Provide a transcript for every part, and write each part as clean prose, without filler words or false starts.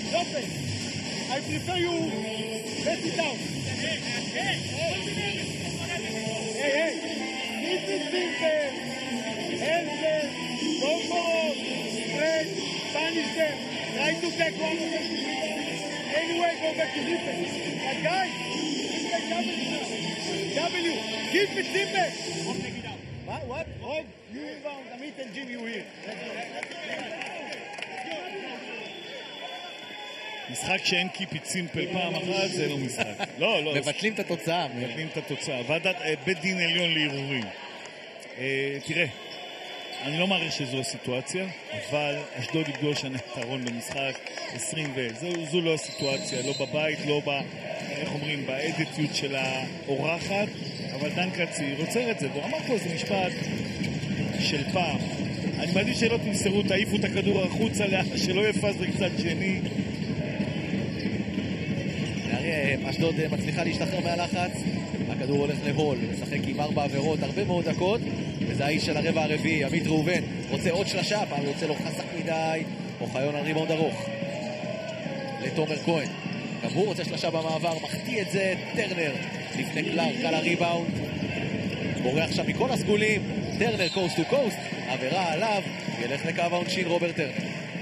Lopez, I prefer you let it down. Hey, keep it simple. Help them, go forward, spread, punish them, try to take one of them. Anyway, go back to defense. But guys, it's like W, keep it simple. What? Hold, you inbound, Amit and Jim, you here. משחק שאין קיפ סימפל פעם אחת זה לא משחק. לא. מבטלים את התוצאה. מבטלים את התוצאה. בית דין עליון לערעורים. תראה, אני לא מעריך שזו הסיטואציה, אבל אשדוד יפגוש יתרון במשחק 20 זו לא הסיטואציה, לא בבית, לא איך אומרים, באדיטיות של האורחת, אבל דן קציר עוצר את זה, והוא אמר פה איזה משפט של פעם. אני מעדיף שלא תמסרו, תעיפו את הכדור החוצה, שלא יפס בקצת שני. אשדוד מצליחה להשתחרר מהלחץ, הכדור הולך להול, משחק עם 4 עבירות, הרבה מאוד דקות, וזה האיש של הרבע הרביעי, עמית ראובן, רוצה עוד שלשה, פעם יוצא לו חזק מדי, אוחיון על ריבאונד ארוך. לתומר כהן, גם הוא רוצה שלשה במעבר, מחטיא את זה, טרנר, לפני קלארק על הריבאונד, בורח שם מכל הסגולים, טרנר קוסט טו קוסט, עבירה עליו, ילך לקו העונשין רוברט טרנר.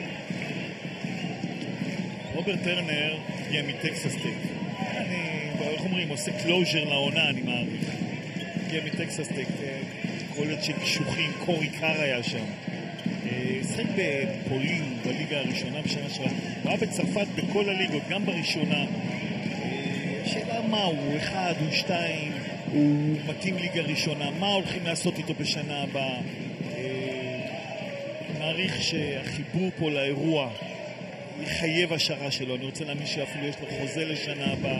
רוברט טרנר הגיע מטקסס טק. איך אומרים, עושה קלוז'ר לעונה, אני מעריך. הגיע מטקסס טק, קולג' של קשוחים, קורי קר היה שם. שחק בפולין, בליגה הראשונה בשנה שלה. הוא היה בצרפת בכל הליגות, גם בראשונה. השאלה מה הוא, 1 או 2, הוא מתאים ליגה ראשונה, מה הולכים לעשות איתו בשנה הבאה. מעריך שהחיבור פה לאירוע יחייב השערה שלו, אני רוצה להאמין שאפילו יש לו חוזה לשנה הבאה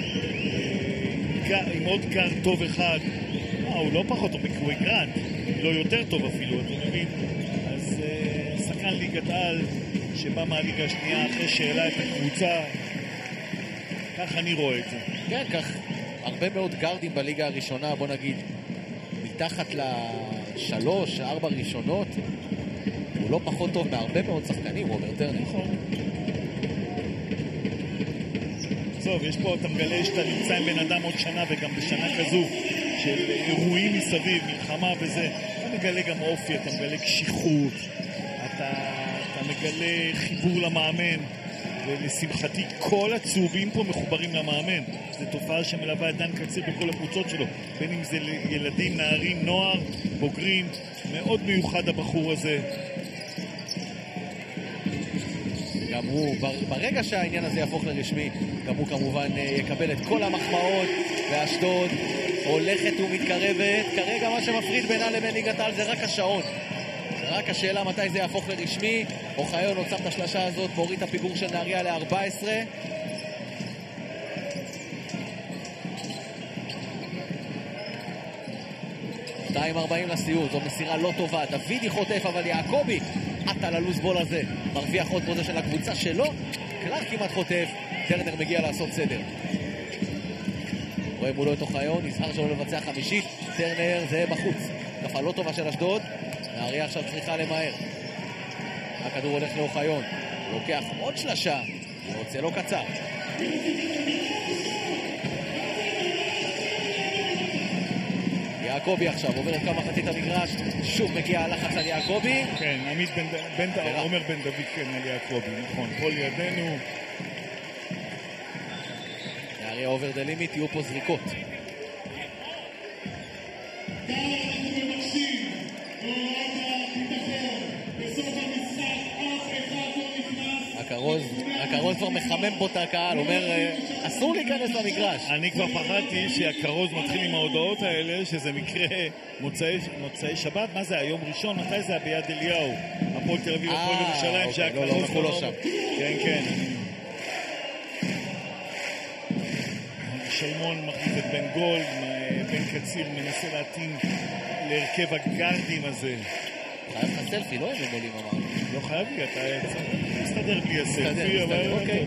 עם עוד גארד טוב אחד, הוא לא פחות טוב מקווי גרנט, לא יותר טוב אפילו, אתה מבין? אז שחקן ליגת על שבא מהליגה השנייה אחרי שאלה את הקבוצה, כך אני רואה את זה. כן, כך הרבה מאוד גארדים בליגה הראשונה, בוא נגיד מתחת ל3-4 ראשונות, הוא לא פחות טוב מהרבה מאוד שחקנים, רוברט טרנר. נכון. טוב, יש פה, אתה מגלה שאתה נמצא עם בן אדם עוד שנה, וגם בשנה כזו של אירועים מסביב, מלחמה וזה, אתה מגלה גם אופי, אתה מגלה קשיחות, אתה מגלה חיבור למאמן, ולשמחתי כל הצהובים פה מחוברים למאמן. זו תופעה שמלווה את דן קציר בכל הקבוצות שלו, בין אם זה ילדים, נערים, נוער, בוגרים, מאוד מיוחד הבחור הזה. גם הוא, ברגע שהעניין הזה יהפוך לרשמי, גם הוא כמובן יקבל את כל המחמאות, ואשדוד הולכת ומתקרבת. כרגע מה שמפריד בינה לבין ליגת העל זה רק השעון. רק השאלה מתי זה יהפוך לרשמי. אוחיון הוצא את השלשה הזאת, מוריד את הפיגור של נהריה ל-14. ,240 לסיור, זו מסירה לא טובה, דוידי חוטף, אבל יעקובי עטה ללוז בול הזה, מרוויח עוד פוזר של הקבוצה שלו, קלארק כמעט חוטף, טרנר מגיע לעשות סדר. רואה מולו את אוחיון, נזהר שלו לבצע חמישית, טרנר זה בחוץ, נפל לא טובה של אשדוד, נהריה עכשיו צריכה למהר. הכדור הולך לאוחיון, לוקח עוד שלשה, יוצא לו קצר. יעקובי עכשיו עובר את כמה מחצית המגרש, שוב מגיע הלחץ על יעקובי. כן, עמית עומר בן דוד, כן, על יעקובי, נכון, כל ידינו. נהריה עובר דה לימיט, יהיו פה זריקות. הכרוז כבר מחמם פה את הקהל, אומר אסור להיכנס למגרש. אני כבר פחדתי שהכרוז מתחיל עם ההודעות האלה, שזה מקרה מוצאי שבת. מה זה, היום ראשון? מתי זה ביד אליהו? הפועל תל אביב, הפועל ירושלים, שהכרוז לא שם. כן, כן. שלמון מחליף את בן גולד, בן קציר מנסה להתאים להרכב הגארדים הזה. חייב לך סלפי, לא הם עולים אמר. לא חייב לי, אתה מסתדר בלי הסלפי, אבל אוקיי.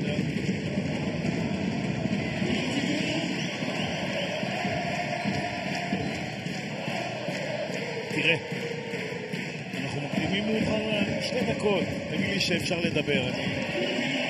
תראה, אנחנו מקדימים מאוחר 2 דקות, תגיד לי שאפשר לדבר.